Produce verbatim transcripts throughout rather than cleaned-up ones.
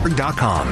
Bloomberg dot com.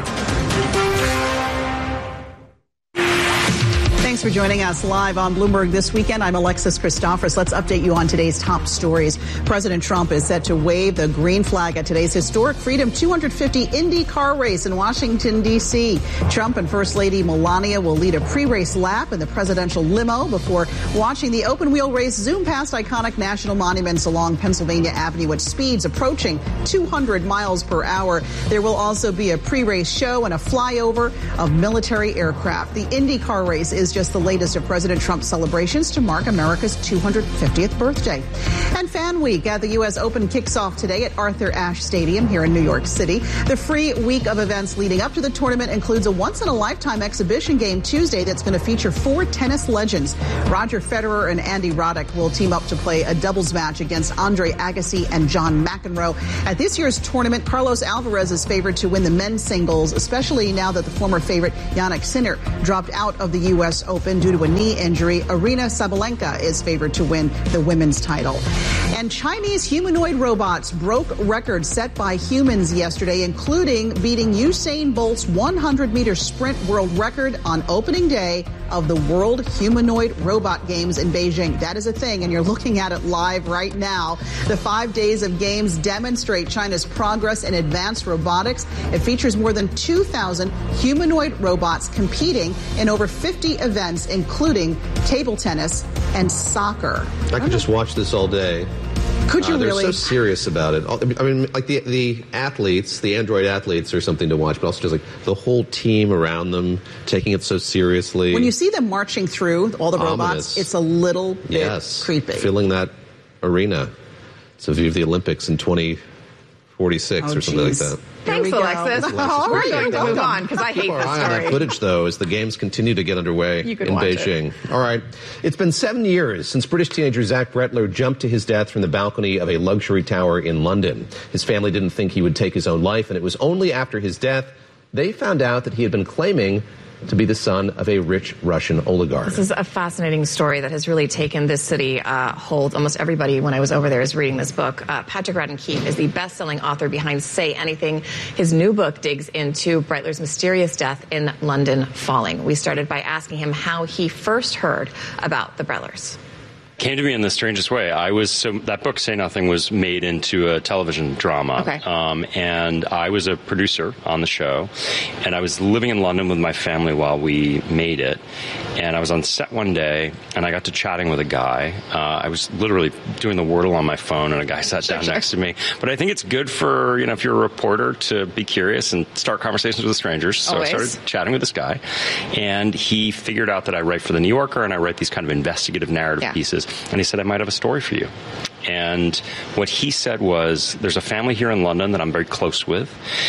Thanks for joining us live on Bloomberg This Weekend. I'm Alexis Christophorous. Let's update you on today's top stories. President Trump is set to wave the green flag at today's historic Freedom two hundred fifty Indy car race in Washington, D C Trump and First Lady Melania will lead a pre-race lap in the presidential limo before watching the open-wheel race zoom past iconic national monuments along Pennsylvania Avenue at speeds approaching two hundred miles per hour. There will also be a pre-race show and a flyover of military aircraft. The Indy car race is just the latest of President Trump's celebrations to mark America's two hundred fiftieth birthday. And Fan Week at the U S Open kicks off today at Arthur Ashe Stadium here in New York City. The free week of events leading up to the tournament includes a once-in-a-lifetime exhibition game Tuesday that's going to feature four tennis legends. Roger Federer and Andy Roddick will team up to play a doubles match against Andre Agassi and John McEnroe. At this year's tournament, Carlos Alvarez is favored to win the men's singles, especially now that the former favorite Jannik Sinner dropped out of the U S Open due to a knee injury. Arina Sabalenka is favored to win the women's title. And Chinese humanoid robots broke records set by humans yesterday, including beating Usain Bolt's one hundred meter sprint world record on opening day of the World Humanoid Robot Games in Beijing. That is a thing, and you're looking at it live right now. The five days of games demonstrate China's progress in advanced robotics. It features more than two thousand humanoid robots competing in over fifty events, including table tennis and soccer. I could just watch this all day. Could you uh, they're really? They're so serious about it. I mean, like the the athletes, the Android athletes are something to watch, but also just like the whole team around them taking it so seriously. When you see them marching through all the robots, Ominous. It's a little bit yes. creepy. Filling that arena. It's a view of the Olympics in twenty forty-six oh, or something geez. like that. Thanks, Alexis. Oh, We're going to move on because I hate Keep our this eye on that story. footage, though, as the games continue to get underway You can in watch Beijing. it. All right. It's been seven years since British teenager Zach Bretler jumped to his death from the balcony of a luxury tower in London. His family didn't think he would take his own life, and it was only after his death they found out that he had been claiming to be the son of a rich Russian oligarch. This is a fascinating story that has really taken this city uh, hold. Almost everybody, when I was over there, is reading this book. Uh, Patrick Radden Keefe is the best-selling author behind Say Anything. His new book digs into Breitler's mysterious death in London Falling. We started by asking him how he first heard about the Bretlers. Came to me in the strangest way. I was so that book Say Nothing was made into a television drama, okay. um, and I was a producer on the show, and I was living in London with my family while we made it. And I was on set one day, and I got to chatting with a guy. Uh, I was literally doing the Wordle on my phone, and a guy sat sure, down sure. next to me. But I think it's good for, you know, if you're a reporter to be curious and start conversations with strangers. So Always. I started chatting with this guy, and he figured out that I write for The New Yorker, and I write these kind of investigative narrative yeah. pieces. And he said, I might have a story for you. And what he said was, there's a family here in London that I'm very close with,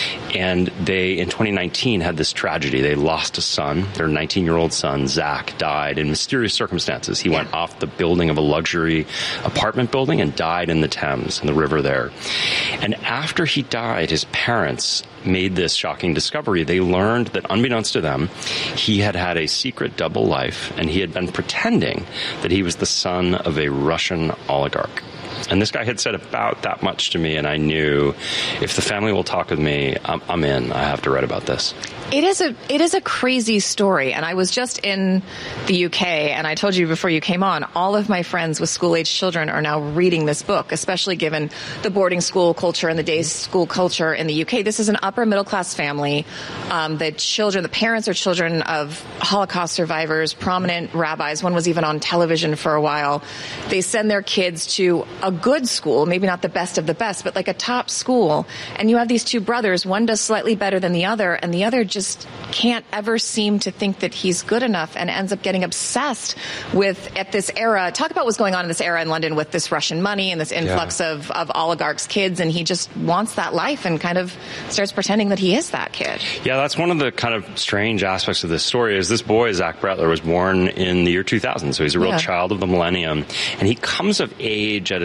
and they, in twenty nineteen, had this tragedy. They lost a son. Their nineteen-year-old son, Zach, died in mysterious circumstances. He went off the building of a luxury apartment building and died in the Thames, in the river there. And after he died, his parents made this shocking discovery. They learned that, unbeknownst to them, he had had a secret double life, and he had been pretending that he was the son of a Russian oligarch. And this guy had said about that much to me, and I knew if the family will talk with me, I'm, I'm in. I have to write about this. It is a it is a crazy story, and I was just in the U K, and I told you before you came on, all of my friends with school-age children are now reading this book, especially given the boarding school culture and the day school culture in the U K. This is an upper-middle-class family. Um, the children, the parents are children of Holocaust survivors, prominent rabbis. One was even on television for a while. They send their kids to a good school, maybe not the best of the best, but like a top school, and you have these two brothers. One does slightly better than the other, and the other just can't ever seem to think that he's good enough and ends up getting obsessed with, at this era, talk about what's going on in this era in London with this Russian money and this influx Yeah. of, of oligarchs' kids, and he just wants that life and kind of starts pretending that he is that kid. Yeah, that's one of the kind of strange aspects of this story is this boy, Zach Bretler, was born in the year two thousand, so he's a real Yeah. child of the millennium, and he comes of age at a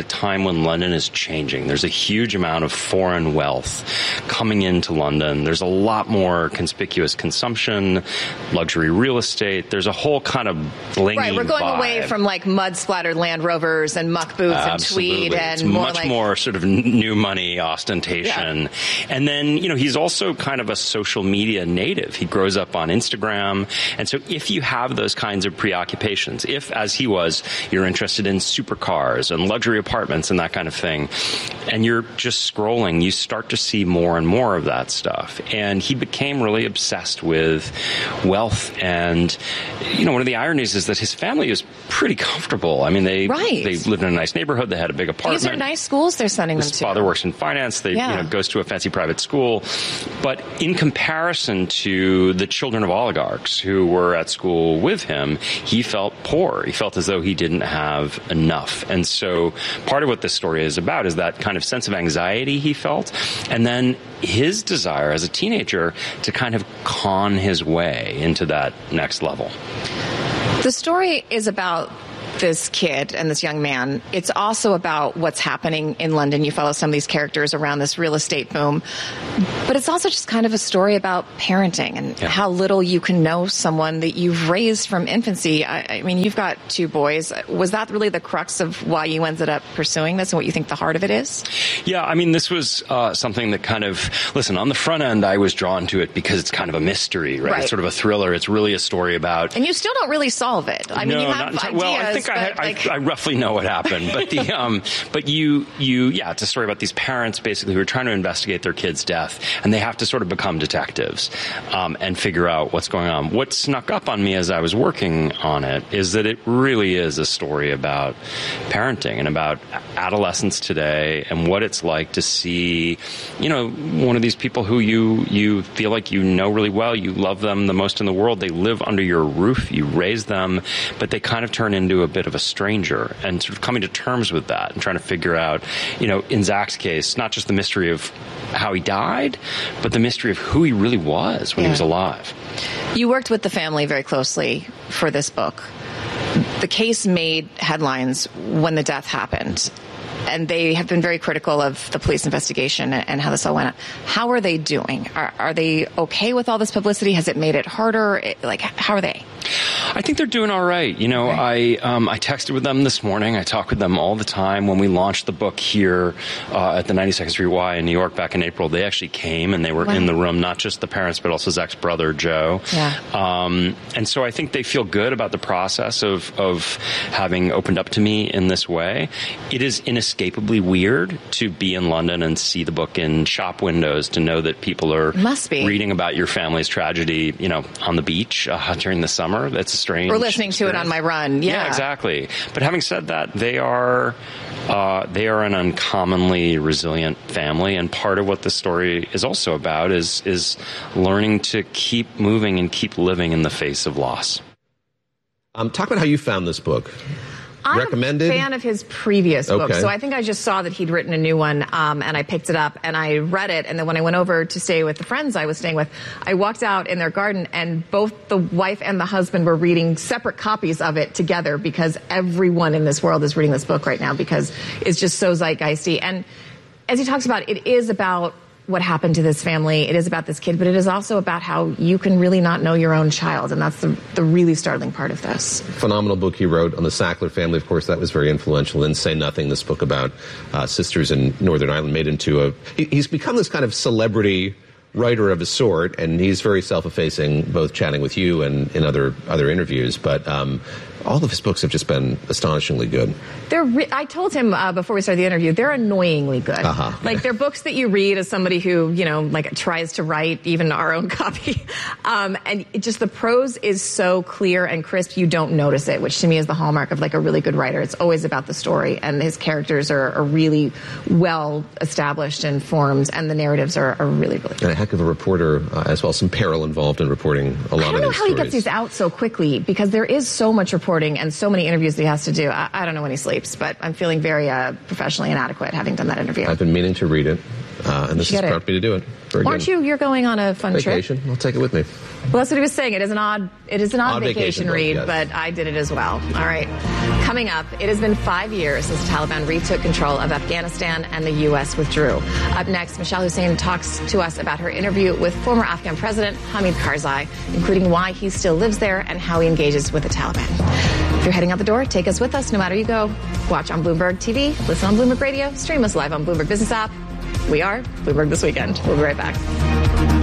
time when London is changing. There's a huge amount of foreign wealth coming into London. There's a lot more conspicuous consumption, luxury real estate. There's a whole kind of blingy Right, we're going vibe. away from like mud-splattered Land Rovers and muck boots Absolutely. and tweed and it's more much like... more sort of new money ostentation. Yeah. And then, you know, he's also kind of a social media native. He grows up on Instagram. And so if you have those kinds of preoccupations, if, as he was, you're interested in supercars and luxury apartments and that kind of thing, and you're just scrolling, you start to see more and more of that stuff. And he became really obsessed with wealth. And, you know, one of the ironies is that his family is pretty comfortable. I mean, they right. they lived in a nice neighborhood. They had a big apartment. These are nice schools they're sending His them to. father works in finance. They, yeah. you know, goes to a fancy private school. But in comparison to the children of oligarchs who were at school with him, he felt poor. He felt as though he didn't have enough. And so part of what this story is about is that kind of sense of anxiety he felt, and then his desire as a teenager to kind of con his way into that next level. The story is about this kid and this young man. It's also about what's happening in London. You follow some of these characters around this real estate boom. But it's also just kind of a story about parenting and yeah. how little you can know someone that you've raised from infancy. I, I mean, you've got two boys. Was that really the crux of why you ended up pursuing this and what you think the heart of it is? Yeah, I mean, this was uh, something that kind of, listen, on the front end, I was drawn to it because it's kind of a mystery, right? right. It's sort of a thriller. It's really a story about... And you still don't really solve it. I mean, no, you have not ideas, well, I think I, like... I, I roughly know what happened, but the um, but you you yeah, it's a story about these parents basically who are trying to investigate their kid's death, and they have to sort of become detectives um, and figure out what's going on. What snuck up on me as I was working on it is that it really is a story about parenting and about adolescence today and what it's like to see, you know, one of these people who you you feel like you know really well, you love them the most in the world, they live under your roof, you raise them, but they kind of turn into a bit of a stranger, and sort of coming to terms with that and trying to figure out, you know, in Zach's case, not just the mystery of how he died, but the mystery of who he really was when yeah. he was alive. You worked with the family very closely for this book. The case made headlines when the death happened, and they have been very critical of the police investigation and how this all went on. How are they doing? Are, are they okay with all this publicity? Has it made it harder? Like, how are they? I think they're doing all right. You know, okay. I um, I texted with them this morning. I talk with them all the time. When we launched the book here uh, at the ninety-second Street Y in New York back in April, they actually came and they were wow. in the room, not just the parents, but also Zach's brother, Joe. Yeah. Um, and so I think they feel good about the process of, of having opened up to me in this way. It is inescapably weird to be in London and see the book in shop windows, to know that people are Must be. reading about your family's tragedy, you know, on the beach uh, during the summer. That's a strange Or listening experience. to it on my run. Yeah. yeah, exactly. But having said that, they are uh, they are an uncommonly resilient family, and part of what the story is also about is is learning to keep moving and keep living in the face of loss. Um, talk about how you found this book. I'm Recommended? a fan of his previous book, okay. so I think I just saw that he'd written a new one, um, and I picked it up, and I read it, and then when I went over to stay with the friends I was staying with, I walked out in their garden, and both the wife and the husband were reading separate copies of it together, because everyone in this world is reading this book right now, because it's just so zeitgeisty. And as he talks about, it is about what happened to this family. It is about this kid, but it is also about how you can really not know your own child, and that's the, the really startling part of this. Phenomenal book he wrote on the Sackler family. Of course, that was very influential. And Say Nothing, this book about uh, sisters in Northern Ireland, made into a... He, he's become this kind of celebrity writer of a sort, and he's very self-effacing, both chatting with you and in other other interviews. But um, all of his books have just been astonishingly good. They're. Re- I told him uh, before we started the interview, they're annoyingly good. Uh-huh. Like, they're books that you read as somebody who, you know, like tries to write even our own copy. Um, and it just, the prose is so clear and crisp, you don't notice it, which to me is the hallmark of like a really good writer. It's always about the story, and his characters are, are really well established and formed, and the narratives are, are really, really good. And a heck of a reporter uh, as well. Some peril involved in reporting a lot of these stories. I don't know how stories. he gets these out so quickly, because there is so much reporting and so many interviews that he has to do. I, I don't know when he sleeps, but I'm feeling very uh, professionally inadequate having done that interview. I've been meaning to read it. Uh, and this has prompted me to do it. Very Aren't good. you? You're going on a fun Vacation. trip. I'll take it with me. Well, that's what he was saying. It is an odd, it is an odd, Odd vacation, vacation read, book, yes. but I did it as well. All right. Coming up, it has been five years since the Taliban retook control of Afghanistan and the U S withdrew. Up next, Michelle Hussein talks to us about her interview with former Afghan President Hamid Karzai, including why he still lives there and how he engages with the Taliban. If you're heading out the door, take us with us no matter you go. Watch on Bloomberg T V, listen on Bloomberg Radio, stream us live on Bloomberg Business app. We are Bloomberg This Weekend. We'll be right back.